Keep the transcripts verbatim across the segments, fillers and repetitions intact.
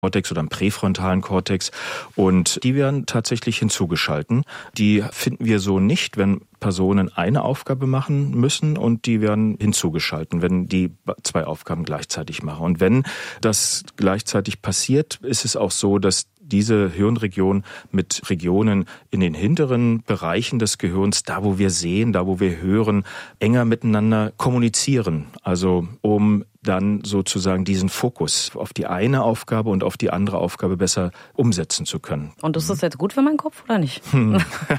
Kortex oder im präfrontalen Kortex, und die werden tatsächlich hinzugeschalten. Die finden wir so nicht, wenn Personen eine Aufgabe machen müssen, und die werden hinzugeschalten, wenn die zwei Aufgaben gleichzeitig machen. Und wenn das gleichzeitig passiert, ist es auch so, dass diese Hirnregion mit Regionen in den hinteren Bereichen des Gehirns, da wo wir sehen, da wo wir hören, enger miteinander kommunizieren. Also um dann sozusagen diesen Fokus auf die eine Aufgabe und auf die andere Aufgabe besser umsetzen zu können. Und ist das jetzt gut für meinen Kopf oder nicht? Hm.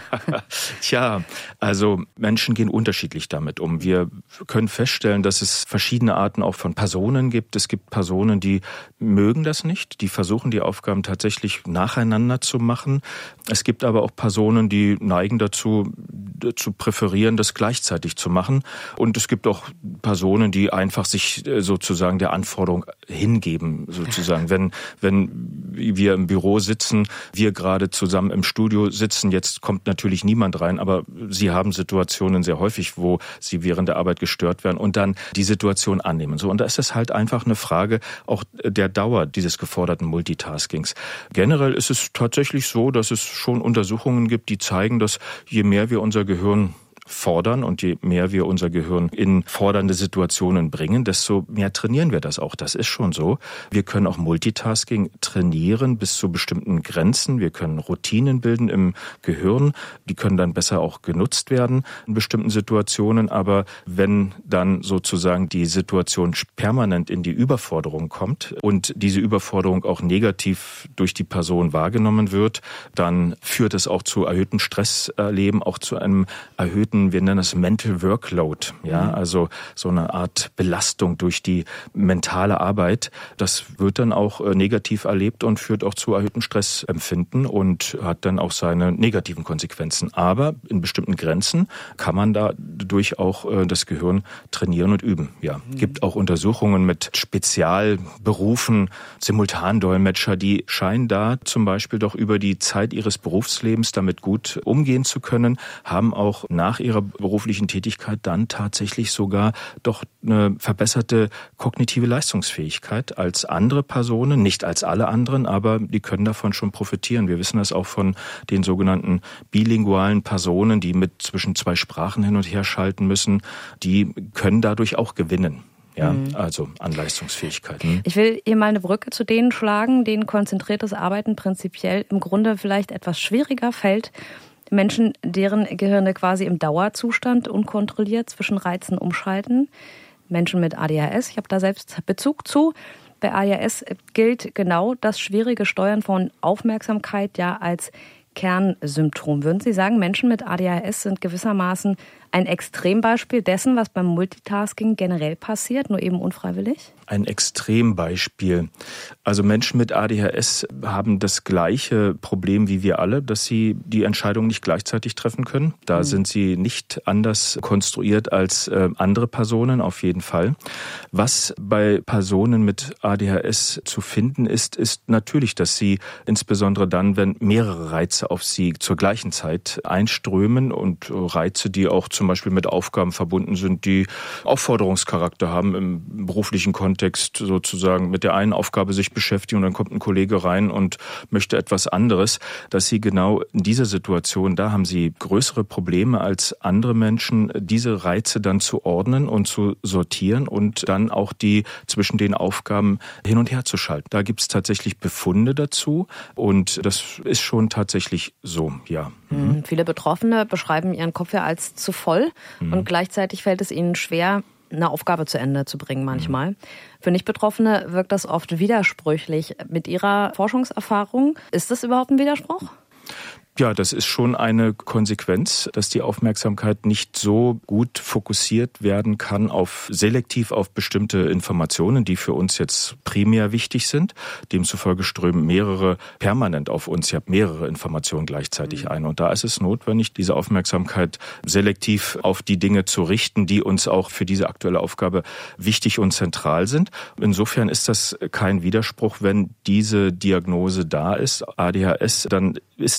Tja, also Menschen gehen unterschiedlich damit um. Wir können feststellen, dass es verschiedene Arten auch von Personen gibt. Es gibt Personen, die mögen das nicht, die versuchen die Aufgaben tatsächlich nacheinander zu machen. Es gibt aber auch Personen, die neigen dazu, zu präferieren, das gleichzeitig zu machen. Und es gibt auch Personen, die einfach sich sozusagen der Anforderung hingeben, sozusagen. Wenn, wenn wir im Büro sitzen, wir gerade zusammen im Studio sitzen, jetzt kommt natürlich niemand rein, aber Sie haben Situationen sehr häufig, wo Sie während der Arbeit gestört werden und dann die Situation annehmen. So, und da ist es halt einfach eine Frage auch der Dauer dieses geforderten Multitaskings. Generell ist es tatsächlich so, dass es schon Untersuchungen gibt, die zeigen, dass je mehr wir unser Gehirn fordern und je mehr wir unser Gehirn in fordernde Situationen bringen, desto mehr trainieren wir das auch. Das ist schon so. Wir können auch Multitasking trainieren bis zu bestimmten Grenzen. Wir können Routinen bilden im Gehirn. Die können dann besser auch genutzt werden in bestimmten Situationen. Aber wenn dann sozusagen die Situation permanent in die Überforderung kommt und diese Überforderung auch negativ durch die Person wahrgenommen wird, dann führt es auch zu erhöhtem Stresserleben, auch zu einem erhöhten, wir nennen es Mental Workload, ja, also so eine Art Belastung durch die mentale Arbeit. Das wird dann auch negativ erlebt und führt auch zu erhöhtem Stressempfinden und hat dann auch seine negativen Konsequenzen. Aber in bestimmten Grenzen kann man dadurch auch das Gehirn trainieren und üben. Ja, mhm. Gibt auch Untersuchungen mit Spezialberufen, Simultandolmetscher, die scheinen da zum Beispiel doch über die Zeit ihres Berufslebens damit gut umgehen zu können, haben auch nach ihrer beruflichen Tätigkeit dann tatsächlich sogar doch eine verbesserte kognitive Leistungsfähigkeit als andere Personen, nicht als alle anderen, aber die können davon schon profitieren. Wir wissen das auch von den sogenannten bilingualen Personen, die mit zwischen zwei Sprachen hin und her schalten müssen, die können dadurch auch gewinnen. Ja, also an Leistungsfähigkeit. Hm? Ich will hier mal eine Brücke zu denen schlagen, denen konzentriertes Arbeiten prinzipiell im Grunde vielleicht etwas schwieriger fällt. Menschen, deren Gehirne quasi im Dauerzustand unkontrolliert zwischen Reizen umschalten. Menschen mit A D H S, ich habe da selbst Bezug zu. Bei A D H S gilt genau das schwierige Steuern von Aufmerksamkeit ja als Kernsymptom. Würden Sie sagen, Menschen mit A D H S sind gewissermaßen ein Extrembeispiel dessen, was beim Multitasking generell passiert, nur eben unfreiwillig? Ein Extrembeispiel. Also Menschen mit A D H S haben das gleiche Problem wie wir alle, dass sie die Entscheidung nicht gleichzeitig treffen können. Da mhm. sind sie nicht anders konstruiert als äh, andere Personen, auf jeden Fall. Was bei Personen mit A D H S zu finden ist, ist natürlich, dass sie insbesondere dann, wenn mehrere Reize auf sie zur gleichen Zeit einströmen und Reize, die auch zum Beispiel mit Aufgaben verbunden sind, die Aufforderungscharakter haben im beruflichen Kontext, sozusagen mit der einen Aufgabe sich beschäftigen und dann kommt ein Kollege rein und möchte etwas anderes, dass sie genau in dieser Situation, da haben sie größere Probleme als andere Menschen, diese Reize dann zu ordnen und zu sortieren und dann auch die zwischen den Aufgaben hin und her zu schalten. Da gibt es tatsächlich Befunde dazu und das ist schon tatsächlich so, ja. Mhm. Viele Betroffene beschreiben ihren Kopf ja als zu voll mhm. und gleichzeitig fällt es ihnen schwer, eine Aufgabe zu Ende zu bringen manchmal. Mhm. Für Nicht-Betroffene wirkt das oft widersprüchlich. Mit Ihrer Forschungserfahrung, ist das überhaupt ein Widerspruch? Ja, das ist schon eine Konsequenz, dass die Aufmerksamkeit nicht so gut fokussiert werden kann auf selektiv auf bestimmte Informationen, die für uns jetzt primär wichtig sind. Demzufolge strömen mehrere permanent auf uns, ja mehrere Informationen gleichzeitig ein. Und da ist es notwendig, diese Aufmerksamkeit selektiv auf die Dinge zu richten, die uns auch für diese aktuelle Aufgabe wichtig und zentral sind. Insofern ist das kein Widerspruch, wenn diese Diagnose da ist, A D H S, dann ist eben genau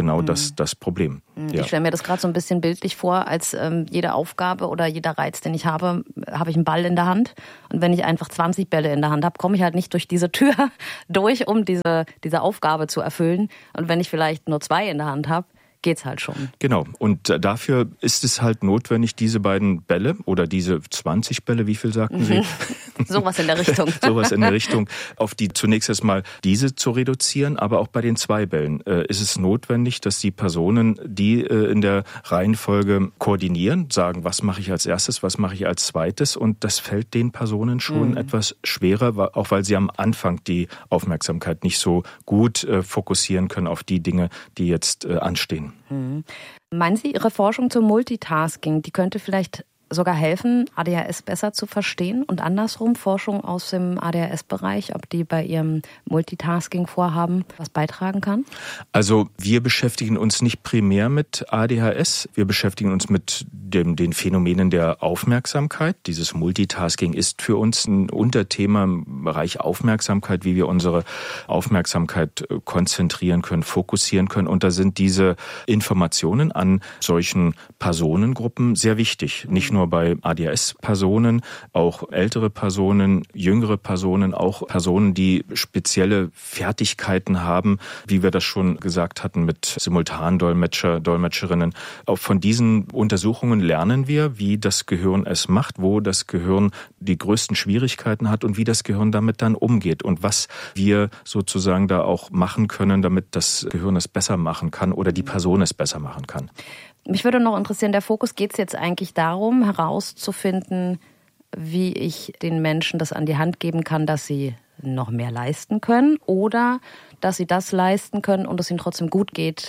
genau mhm. das, das Problem. Ich Ja. stelle mir das gerade so ein bisschen bildlich vor, als ähm, jede Aufgabe oder jeder Reiz, den ich habe, habe ich einen Ball in der Hand. Und wenn ich einfach zwanzig Bälle in der Hand habe, komme ich halt nicht durch diese Tür durch, um diese, diese Aufgabe zu erfüllen. Und wenn ich vielleicht nur zwei in der Hand habe, geht's halt schon. Genau. Und dafür ist es halt notwendig, diese beiden Bälle oder diese zwanzig Bälle, wie viel sagten mhm. Sie? Sowas in der Richtung. Sowas in der Richtung, auf die zunächst erstmal diese zu reduzieren, aber auch bei den zwei Bällen äh, ist es notwendig, dass die Personen, die äh, in der Reihenfolge koordinieren, sagen, was mache ich als erstes, was mache ich als zweites, und das fällt den Personen schon mhm. etwas schwerer, auch weil sie am Anfang die Aufmerksamkeit nicht so gut äh, fokussieren können auf die Dinge, die jetzt äh, anstehen. Mhm. Meinen Sie, Ihre Forschung zum Multitasking, die könnte vielleicht sogar helfen, A D H S besser zu verstehen, und andersrum Forschung aus dem A D H S-Bereich, ob die bei Ihrem Multitasking-Vorhaben was beitragen kann? Also wir beschäftigen uns nicht primär mit A D H S, wir beschäftigen uns mit dem, den Phänomenen der Aufmerksamkeit. Dieses Multitasking ist für uns ein Unterthema im Bereich Aufmerksamkeit, wie wir unsere Aufmerksamkeit konzentrieren können, fokussieren können, und da sind diese Informationen an solchen Personengruppen sehr wichtig. Nicht nur bei A D H S-Personen, auch ältere Personen, jüngere Personen, auch Personen, die spezielle Fertigkeiten haben, wie wir das schon gesagt hatten mit Simultandolmetscher, Dolmetscherinnen. Auch von diesen Untersuchungen lernen wir, wie das Gehirn es macht, wo das Gehirn die größten Schwierigkeiten hat und wie das Gehirn damit dann umgeht und was wir sozusagen da auch machen können, damit das Gehirn es besser machen kann oder die Person es besser machen kann. Mich würde noch interessieren, der Fokus geht es jetzt eigentlich darum, herauszufinden, wie ich den Menschen das an die Hand geben kann, dass sie noch mehr leisten können oder dass sie das leisten können und es ihnen trotzdem gut geht.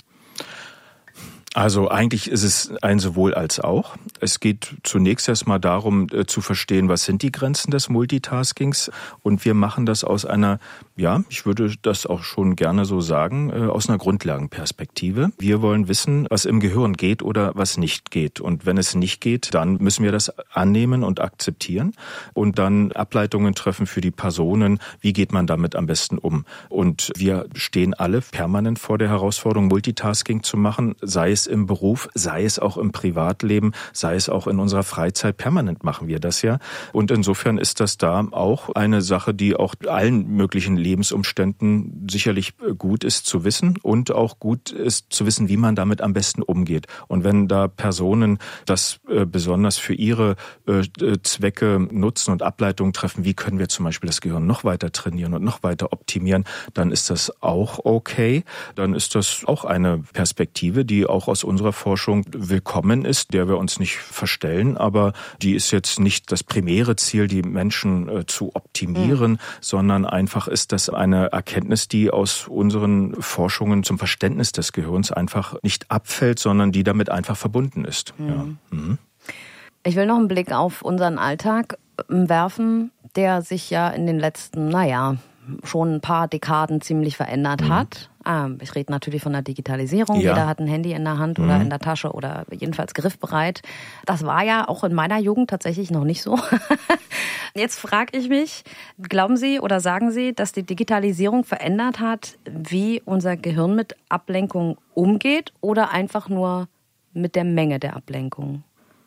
Also eigentlich ist es ein sowohl als auch. Es geht zunächst erstmal darum, äh, zu verstehen, was sind die Grenzen des Multitaskings, und wir machen das aus einer, ja, ich würde das auch schon gerne so sagen, äh, aus einer Grundlagenperspektive. Wir wollen wissen, was im Gehirn geht oder was nicht geht, und wenn es nicht geht, dann müssen wir das annehmen und akzeptieren und dann Ableitungen treffen für die Personen, wie geht man damit am besten um. Und wir stehen alle permanent vor der Herausforderung, Multitasking zu machen, sei es im Beruf, sei es auch im Privatleben, sei es auch in unserer Freizeit. Permanent machen wir das ja. Und insofern ist das da auch eine Sache, die auch allen möglichen Lebensumständen sicherlich gut ist zu wissen und auch gut ist zu wissen, wie man damit am besten umgeht. Und wenn da Personen das äh, besonders für ihre äh, Zwecke nutzen und Ableitungen treffen, wie können wir zum Beispiel das Gehirn noch weiter trainieren und noch weiter optimieren, dann ist das auch okay. Dann ist das auch eine Perspektive, die auch aus unserer Forschung willkommen ist, der wir uns nicht verstellen, aber die ist jetzt nicht das primäre Ziel, die Menschen äh, zu optimieren, mhm. sondern einfach ist das eine Erkenntnis, die aus unseren Forschungen zum Verständnis des Gehirns einfach nicht abfällt, sondern die damit einfach verbunden ist. Mhm. Ja. Mhm. Ich will noch einen Blick auf unseren Alltag werfen, der sich ja in den letzten, naja, schon ein paar Dekaden ziemlich verändert mhm. hat. Ich rede natürlich von der Digitalisierung. Ja. Jeder hat ein Handy in der Hand oder mhm. in der Tasche oder jedenfalls griffbereit. Das war ja auch in meiner Jugend tatsächlich noch nicht so. Jetzt frage ich mich, glauben Sie oder sagen Sie, dass die Digitalisierung verändert hat, wie unser Gehirn mit Ablenkung umgeht oder einfach nur mit der Menge der Ablenkung?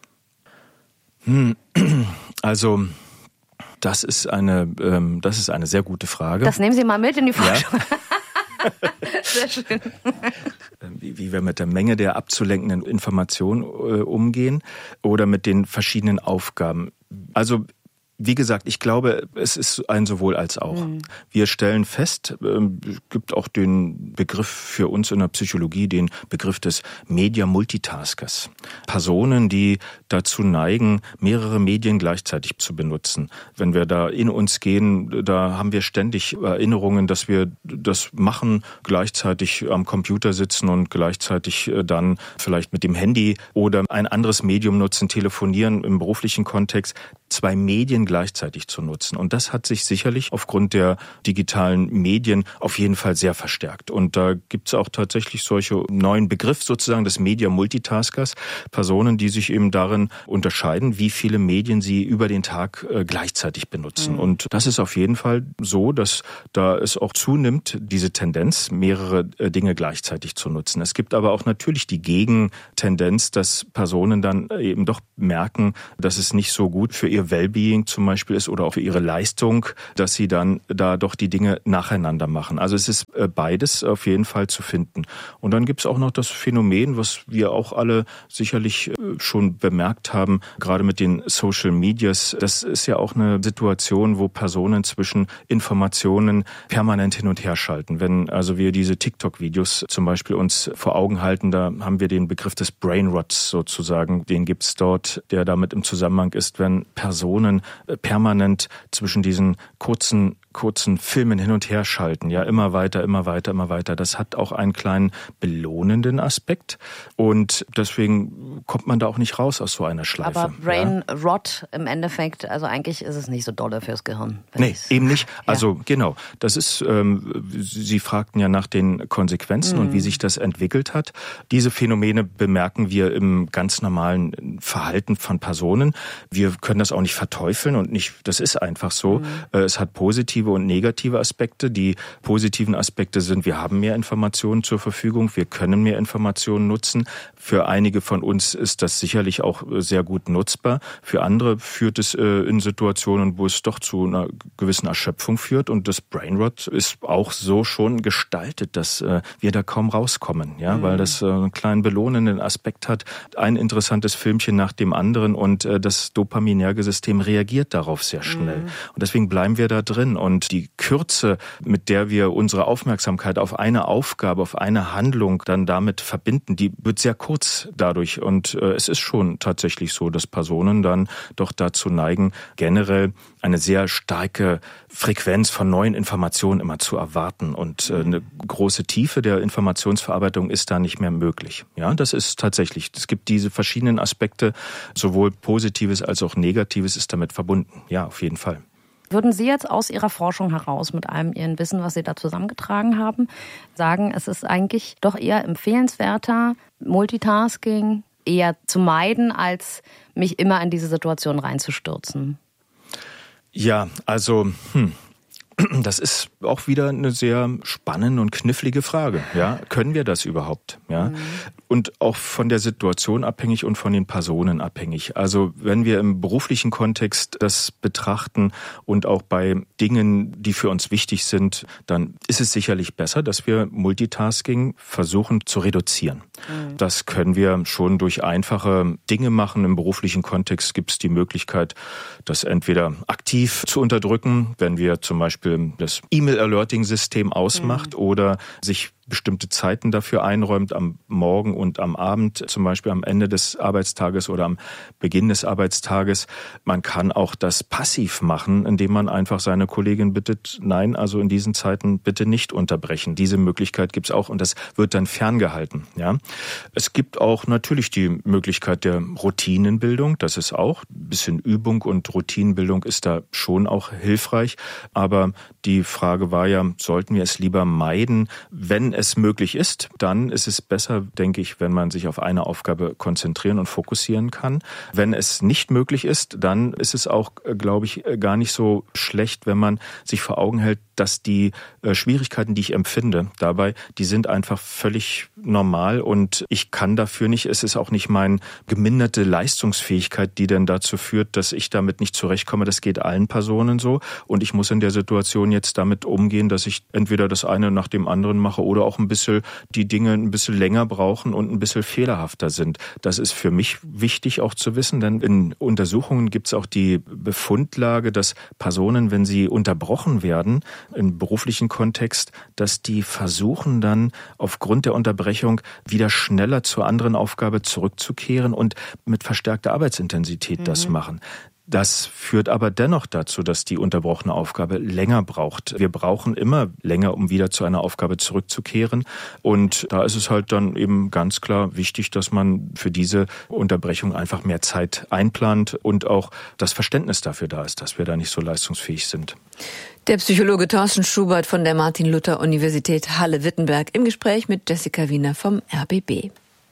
Also das ist eine, ähm, das ist eine sehr gute Frage. Das nehmen Sie mal mit in die Forschung. Ja. Sehr schön. Wie, wie wir mit der Menge der abzulenkenden Informationen äh, umgehen oder mit den verschiedenen Aufgaben. Also wie gesagt, ich glaube, es ist ein sowohl als auch. Mhm. Wir stellen fest, es gibt auch den Begriff für uns in der Psychologie, den Begriff des Media-Multitaskers. Personen, die dazu neigen, mehrere Medien gleichzeitig zu benutzen. Wenn wir da in uns gehen, da haben wir ständig Erinnerungen, dass wir das machen, gleichzeitig am Computer sitzen und gleichzeitig dann vielleicht mit dem Handy oder ein anderes Medium nutzen, telefonieren im beruflichen Kontext. Zwei Medien gleichzeitig zu nutzen. Und das hat sich sicherlich aufgrund der digitalen Medien auf jeden Fall sehr verstärkt. Und da gibt es auch tatsächlich solche neuen Begriff sozusagen des Media-Multitaskers, Personen, die sich eben darin unterscheiden, wie viele Medien sie über den Tag äh, gleichzeitig benutzen. Mhm. Und das ist auf jeden Fall so, dass da es auch zunimmt, diese Tendenz, mehrere äh, Dinge gleichzeitig zu nutzen. Es gibt aber auch natürlich die Gegentendenz, dass Personen dann eben doch merken, dass es nicht so gut für ihr Wellbeing zum Beispiel ist oder auch für ihre Leistung, dass sie dann da doch die Dinge nacheinander machen. Also es ist äh, beides auf jeden Fall zu finden. Und dann gibt es auch noch das Phänomen, was wir auch alle sicherlich schon bemerkt haben, gerade mit den Social Medias. Das ist ja auch eine Situation, wo Personen zwischen Informationen permanent hin und her schalten. Wenn also wir diese TikTok-Videos zum Beispiel uns vor Augen halten, da haben wir den Begriff des Brainrots sozusagen. Den gibt's dort, der damit im Zusammenhang ist, wenn Personen permanent zwischen diesen kurzen kurzen Filmen hin und her schalten, ja, immer weiter, immer weiter, immer weiter. Das hat auch einen kleinen belohnenden Aspekt und deswegen kommt man da auch nicht raus aus so einer Schleife. Aber Brain ja. Rot im Endeffekt, also eigentlich ist es nicht so dolle fürs Gehirn. Nee, eben nicht. Also ja. genau, das ist, ähm, Sie fragten ja nach den Konsequenzen mhm. und wie sich das entwickelt hat. Diese Phänomene bemerken wir im ganz normalen Verhalten von Personen. Wir können das auch nicht verteufeln und nicht, das ist einfach so. Mhm. Es hat positive und negative Aspekte. Die positiven Aspekte sind, wir haben mehr Informationen zur Verfügung, wir können mehr Informationen nutzen. Für einige von uns ist das sicherlich auch sehr gut nutzbar. Für andere führt es in Situationen, wo es doch zu einer gewissen Erschöpfung führt. Und das Brainrot ist auch so schon gestaltet, dass wir da kaum rauskommen, ja, mhm. weil das einen kleinen belohnenden Aspekt hat. Ein interessantes Filmchen nach dem anderen und das dopaminerge System reagiert darauf sehr schnell. Mhm. Und deswegen bleiben wir da drin. Und die Kürze, mit der wir unsere Aufmerksamkeit auf eine Aufgabe, auf eine Handlung dann damit verbinden, die wird sehr kurz dadurch. Und äh, es ist schon tatsächlich so, dass Personen dann doch dazu neigen, generell eine sehr starke Frequenz von neuen Informationen immer zu erwarten. Und äh, eine große Tiefe der Informationsverarbeitung ist da nicht mehr möglich. Ja, das ist tatsächlich, es gibt diese verschiedenen Aspekte, sowohl Positives als auch Negatives ist damit verbunden. Ja, auf jeden Fall. Würden Sie jetzt aus Ihrer Forschung heraus, mit allem Ihrem Wissen, was Sie da zusammengetragen haben, sagen, es ist eigentlich doch eher empfehlenswerter, Multitasking eher zu meiden, als mich immer in diese Situation reinzustürzen? Ja, also hm, das ist auch wieder eine sehr spannende und knifflige Frage. Ja, können wir das überhaupt? Ja, mhm. Und auch von der Situation abhängig und von den Personen abhängig. Also wenn wir im beruflichen Kontext das betrachten und auch bei Dingen, die für uns wichtig sind, dann ist es sicherlich besser, dass wir Multitasking versuchen zu reduzieren. Mhm. Das können wir schon durch einfache Dinge machen. Im beruflichen Kontext gibt es die Möglichkeit, das entweder aktiv zu unterdrücken, wenn wir zum Beispiel das E-Mail-Alerting-System ausmacht mhm. oder sich bestimmte Zeiten dafür einräumt, am Morgen und am Abend, zum Beispiel am Ende des Arbeitstages oder am Beginn des Arbeitstages. Man kann auch das passiv machen, indem man einfach seine Kollegin bittet, nein, also in diesen Zeiten bitte nicht unterbrechen. Diese Möglichkeit gibt's auch und das wird dann ferngehalten. Ja, es gibt auch natürlich die Möglichkeit der Routinenbildung. Das ist auch ein bisschen Übung und Routinenbildung ist da schon auch hilfreich. Aber die Frage war ja, sollten wir es lieber meiden, wenn es möglich ist, dann ist es besser, denke ich, wenn man sich auf eine Aufgabe konzentrieren und fokussieren kann. Wenn es nicht möglich ist, dann ist es auch, glaube ich, gar nicht so schlecht, wenn man sich vor Augen hält, dass die Schwierigkeiten, die ich empfinde dabei, die sind einfach völlig normal und ich kann dafür nicht, es ist auch nicht meine geminderte Leistungsfähigkeit, die denn dazu führt, dass ich damit nicht zurechtkomme. Das geht allen Personen so und ich muss in der Situation jetzt damit umgehen, dass ich entweder das eine nach dem anderen mache oder auch ein bisschen die Dinge ein bisschen länger brauchen und ein bisschen fehlerhafter sind. Das ist für mich wichtig auch zu wissen, denn in Untersuchungen gibt es auch die Befundlage, dass Personen, wenn sie unterbrochen werden, im beruflichen Kontext, dass die versuchen dann aufgrund der Unterbrechung wieder schneller zur anderen Aufgabe zurückzukehren und mit verstärkter Arbeitsintensität mhm. das machen. Das führt aber dennoch dazu, dass die unterbrochene Aufgabe länger braucht. Wir brauchen immer länger, um wieder zu einer Aufgabe zurückzukehren. Und da ist es halt dann eben ganz klar wichtig, dass man für diese Unterbrechung einfach mehr Zeit einplant und auch das Verständnis dafür da ist, dass wir da nicht so leistungsfähig sind. Der Psychologe Thorsten Schubert von der Martin-Luther-Universität Halle-Wittenberg im Gespräch mit Jessica Wiener vom R B B.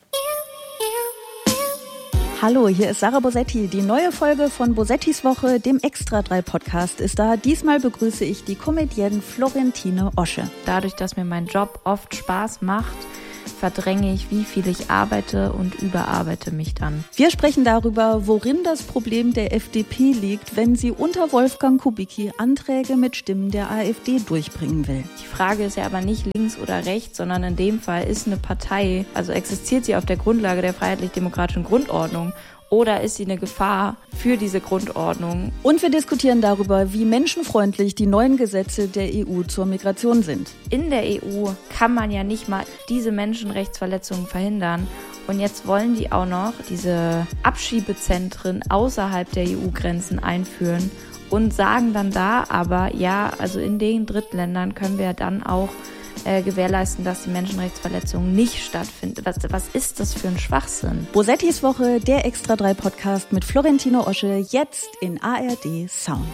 Hallo, hier ist Sarah Bosetti. Die neue Folge von Bosettis Woche, dem Extra drei Podcast, ist da. Diesmal begrüße ich die Comedienne Florentine Osche. Dadurch, dass mir mein Job oft Spaß macht, verdränge ich, wie viel ich arbeite und überarbeite mich dann. Wir sprechen darüber, worin das Problem der F D P liegt, wenn sie unter Wolfgang Kubicki Anträge mit Stimmen der AfD durchbringen will. Die Frage ist ja aber nicht links oder rechts, sondern in dem Fall ist eine Partei, also existiert sie auf der Grundlage der freiheitlich-demokratischen Grundordnung oder ist sie eine Gefahr für diese Grundordnung? Und wir diskutieren darüber, wie menschenfreundlich die neuen Gesetze der E U zur Migration sind. In der E U kann man ja nicht mal diese Menschenrechtsverletzungen verhindern. Und jetzt wollen die auch noch diese Abschiebezentren außerhalb der E U-Grenzen einführen und sagen dann da aber, ja, also in den Drittländern können wir dann auch Äh, gewährleisten, dass die Menschenrechtsverletzungen nicht stattfinden. Was, was ist das für ein Schwachsinn? Bosettis Woche, der Extra drei Podcast mit Florentine Osche, jetzt in A R D Sound.